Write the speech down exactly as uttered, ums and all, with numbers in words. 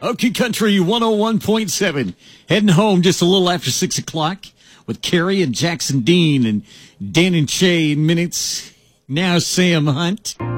Okie Country one oh one point seven. Heading home just a little after six o'clock with Carrie and Jackson Dean and Dan and Shay in minutes. Now Sam Hunt.